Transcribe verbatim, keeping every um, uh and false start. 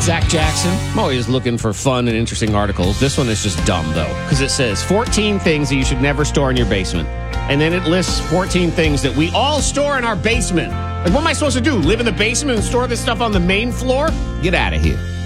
Zach Jackson. I'm always looking for fun and interesting articles. This one is just dumb, though, because it says fourteen things that you should never store in your basement. And then it lists fourteen things that we all store in our basement. Like, what am I supposed to do? Live in the basement and store this stuff on the main floor? Get out of here.